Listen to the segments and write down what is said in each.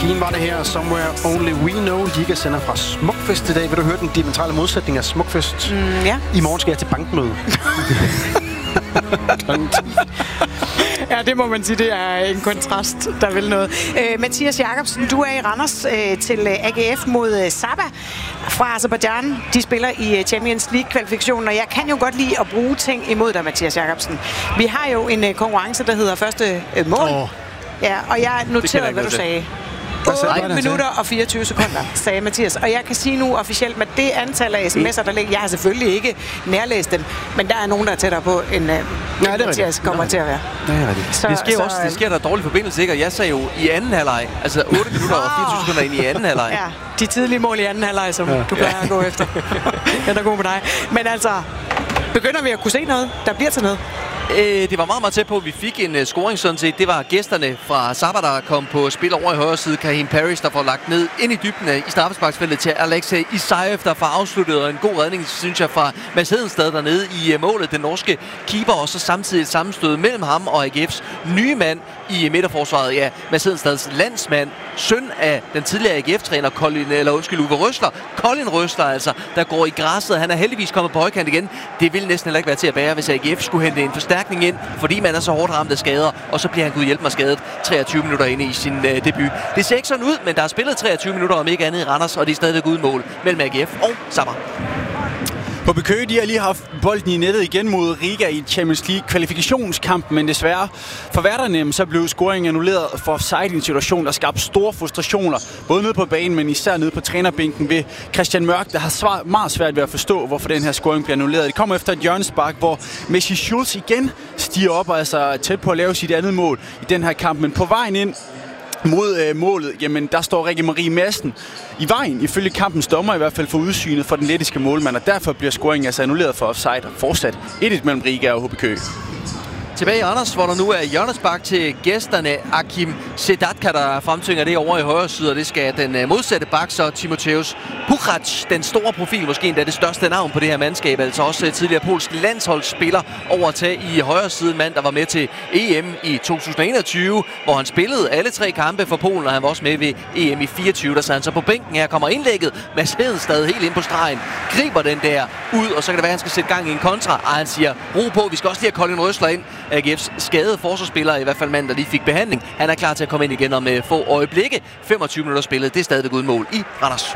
Dean var det her, Somewhere Only We Know. Liga sender fra Smukfest i dag. Vil du høre den diametrale modsætning af Smukfest? Ja. I morgen skal jeg til bankmøde. Ja, det må man sige, det er en kontrast, der vil noget. Mathias Jakobsen, du er i Randers til AGF mod Saba fra Aserbajdsjan. De spiller i Champions League-kvalifikationen, og jeg kan jo godt lide at bruge ting imod dig, Mathias Jakobsen. Vi har jo en konkurrence, der hedder første mål. Ja, og jeg noterede, hvad du sagde. 8 minutter og 24 sekunder, sagde Mathias. Og jeg kan sige nu officielt, med det antal af sms'er, der ligger... Jeg har selvfølgelig ikke nærlæst dem, men der er nogen, der er tættere på, end Mathias kommer til at være. Det sker der dårlig forbindelse, ikke? Og jeg sagde jo i anden halvleg, altså 8 minutter og 24 sekunder ind i anden halvleg. Ja, de tidlige mål i anden halvleg, som du plejer at gå efter. Den er god med dig. Men altså, begynder vi at kunne se noget, der bliver til noget? Det var meget, meget tæt på, at vi fik en scoring sådan set. Det var gæsterne fra Saba, der kom på spil over i højre side. Karim Paris, der får lagt ned ind i dybden i straffesparksfeltet til Alexei Isaev, der får afsluttet, og en god redning, synes jeg, fra Mads Hedenstad dernede i målet. Den norske keeper, og så samtidig et sammenstød mellem ham og AGF's nye mand i midterforsvaret. Ja, Mads Hedenstads landsmand, søn af den tidligere AGF-træner Uwe Røsler. Colin Røsler altså, der går i græsset. Han er heldigvis kommet på højkant igen. Det vil næsten heller ikke være til at bære, hvis AGF skulle hente en forstærkning ind, fordi man er så hårdt ramt af skader, og så bliver han gudhjælp mig skadet 23 minutter inde i sin debut. Det ser ikke sådan ud, men der er spillet 23 minutter om ikke andet i Randers, og det er stadigvæk uden mål mellem AGF og Saba. HB Køge, de har lige haft bolden i nettet igen mod Riga i Champions League kvalifikationskampen, men desværre for værterne så blev scoringen annulleret for offside i en situation, der skabte store frustrationer, både nede på banen, men især nede på trænerbænken ved Christian Mørk, der har meget svært ved at forstå, hvorfor den her scoring bliver annulleret. Det kommer efter et hjørnespark, hvor Messi Schulz igen stiger op og er tæt på at lave sit andet mål i den her kamp, men på vejen ind mod målet, jamen der står Rikke Marie Madsen i vejen, ifølge kampens dommer i hvert fald for udsynet for den lettiske målmand, og derfor bliver scoringen altså annulleret for offside og fortsat 1-1 mellem Riga og HB Køge. Tilbage i Anders, hvor der nu er hjørnespark til gæsterne. Akim Sedatka, der fremtvinger det over i højre side, og det skal den modsatte bak, så Timotheus Puchac, den store profil, måske endda det største navn på det her mandskab, altså også tidligere polsk landsholdsspiller, overtage i højre side, mand, der var med til EM i 2021, hvor han spillede alle 3 kampe for Polen, og han var også med ved EM i 24, der sad han så på bænken. Her kommer indlægget, Mads Hedenstad helt ind på stregen, griber den der ud, og så kan det være, at han skal sætte gang i en kontra, og han siger, ro på, vi skal også lige have Colin Røsler ind. AGF's skadede forsvarsspiller, i hvert fald mand, der lige fik behandling. Han er klar til at komme ind igen om få øjeblikke. 25 minutter spillet, det er stadigvæk uden mål i Randers.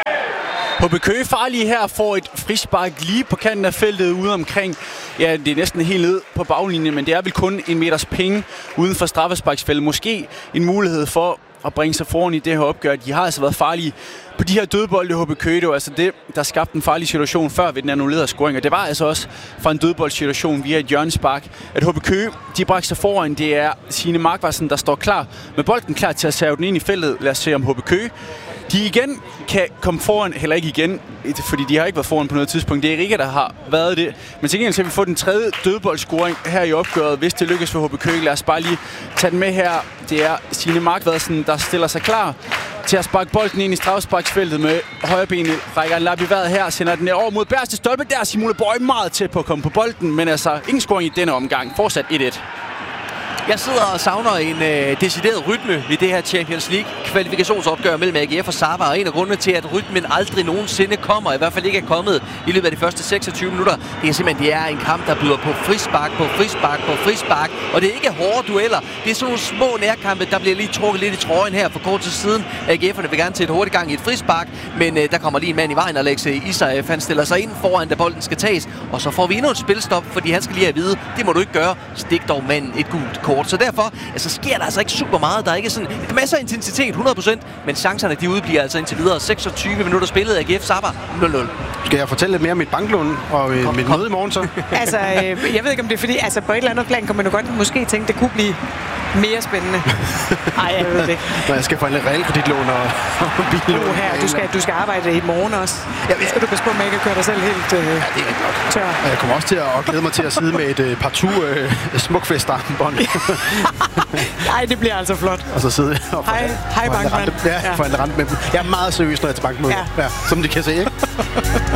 HB Køge farlige her får et frispark lige på kanten af feltet ude omkring. Ja, det er næsten helt ned på baglinjen, men det er vel kun en meters penge uden for straffesparksfeltet. Måske en mulighed for at bringe sig foran i det her opgør. De har altså været farlige på de her dødbolde i HB Køge. Det var altså det, der skabte en farlig situation før ved den annullerede scoring. Og det var altså også fra en dødboldsituation via et hjørnespark, at HB Køge, de bragte sig foran. Det er Signe Markvarsen, der står klar med bolden, klar til at serve den ind i feltet. Lad os se om HB Køge de igen kan komme foran, heller ikke igen, fordi de har ikke været foran på noget tidspunkt. Det er Riga, der har været det. Men til gengæld så vi få den tredje dødboldscoring her i opgøret, hvis det lykkes for HB Køge. Lad os bare lige tage den med her. Det er Signe Markvarsen, der stiller sig klar til at sparke bolden ind i straffesparksfeltet med højrebenet. Rækker en lap i vejret her, sender den over mod bagerste stolpe. Der er Simone Bøje meget tæt på at komme på bolden, men altså ingen scoring i denne omgang. Fortsat 1-1. Jeg sidder og savner en decideret rytme ved det her Champions League kvalifikationsopgør mellem AGF og Saba, og en af grundene til, at rytmen aldrig nogensinde kommer, i hvert fald ikke er kommet i løbet af de første 26 minutter, det er simpelthen, det er en kamp, der byder på frispark, på frispark, på frispark, og det er ikke hårde dueller. Det er sådan nogle små nærkampe, der bliver lige trukket lidt i trøjen her for kort tid siden. AGF'erne vil gerne til et hurtigt gang i et frispark, men der kommer lige en mand i vejen, Alexei Isaev. Han stiller sig ind foran, da bolden skal tages, og så får vi endnu et spilstop, fordi han skal lige have at vide, det må du ikke gøre. Stik dog manden et gult kort. Så derfor altså, sker der altså ikke super meget. Der er ikke sådan masser af intensitet, 100%, men chancerne de udbliver altså indtil videre. 26 minutter spillet af AGF Saba 0-0. Skal jeg fortælle lidt mere om mit banklån og mit møde i morgen så? Altså, jeg ved ikke om det er fordi, altså på et eller andet plan kan man jo godt måske tænke, det kunne blive mere spændende. Nej, jeg ved det ikke. Når jeg skal få en realkreditlån og billån. Du skal arbejde i morgen også. Ja, skal du passe på, at man ikke kører dig selv helt tør. Og jeg kommer også til at glæde mig til at sidde med et partout smukfest-armbånd. Nej, det bliver altså flot. Og så sidde og hej bankmand. Ja, for en rent med dem. Jeg er meget seriøs, når jeg er til bankmøde. Ja. Ja, som de kan se, ikke?